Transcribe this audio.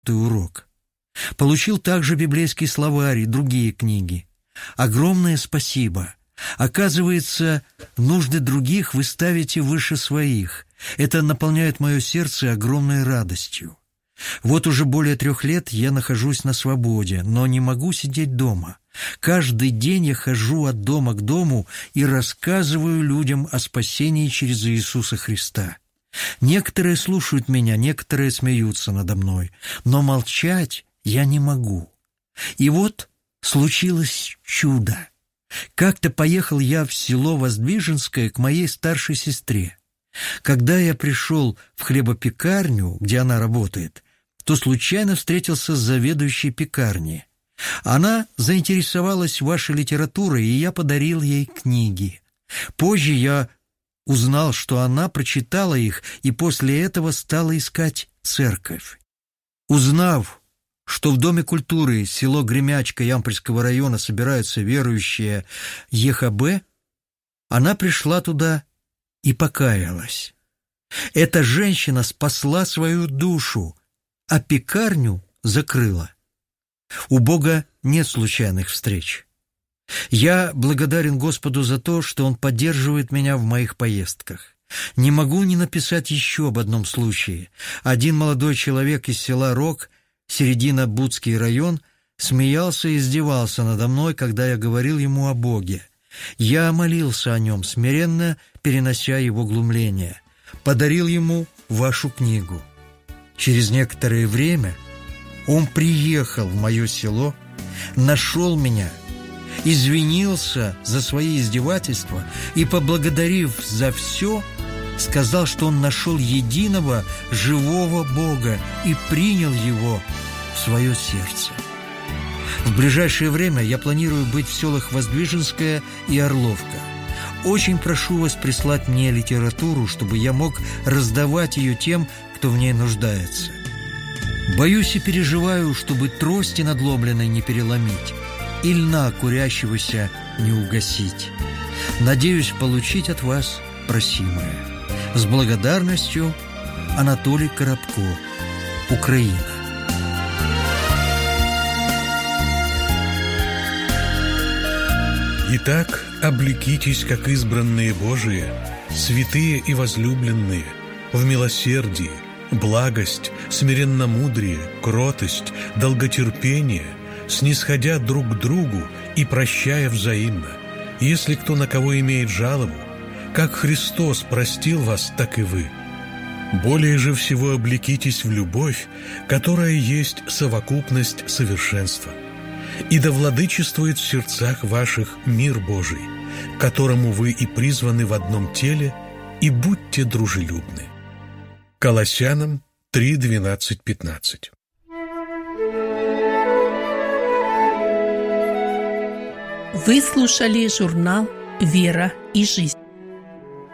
урок. Получил также библейский словарь и другие книги. Огромное спасибо. Оказывается, нужды других вы ставите выше своих. Это наполняет мое сердце огромной радостью. Вот уже более 3 лет я нахожусь на свободе, но не могу сидеть дома. Каждый день я хожу от дома к дому и рассказываю людям о спасении через Иисуса Христа. Некоторые слушают меня, некоторые смеются надо мной, но молчать я не могу. И вот случилось чудо. Как-то поехал я в село Воздвиженское к моей старшей сестре. Когда я пришел в хлебопекарню, где она работает, то случайно встретился с заведующей пекарни. Она заинтересовалась вашей литературой, и я подарил ей книги. Позже я узнал, что она прочитала их, и после этого стала искать церковь. Узнав, что в Доме культуры село Гремячка Ямпольского района собираются верующие ЕХБ, она пришла туда и покаялась. Эта женщина спасла свою душу, а пекарню закрыла. У Бога нет случайных встреч. Я благодарен Господу за то, что Он поддерживает меня в моих поездках. Не могу не написать еще об одном случае. Один молодой человек из села Рог, Середино-Будский район, смеялся и издевался надо мной, когда я говорил ему о Боге. Я молился о нем, смиренно перенося его глумление. Подарил ему вашу книгу. Через некоторое время он приехал в мое село, нашел меня, извинился за свои издевательства и, поблагодарив за все, сказал, что он нашел единого живого Бога и принял его в свое сердце. В ближайшее время я планирую быть в селах Воздвиженское и Орловка. Очень прошу вас прислать мне литературу, чтобы я мог раздавать ее тем, кто в ней нуждается. Боюсь и переживаю, чтобы трости надломленной не переломить и льна курящегося не угасить. Надеюсь получить от вас просимое. С благодарностью, Анатолий Коробко, Украина. Итак, облекитесь, как избранные Божии, святые и возлюбленные, в милосердии, благость, смиренномудрие, кротость, долготерпение, снисходя друг к другу и прощая взаимно, если кто на кого имеет жалобу, как Христос простил вас, так и вы. Более же всего облекитесь в любовь, которая есть совокупность совершенства. И да владычествует в сердцах ваших мир Божий, к которому вы и призваны в одном теле, и будьте дружелюбны. Колоссянам 3:12-15. Вы слушали журнал «Вера и жизнь».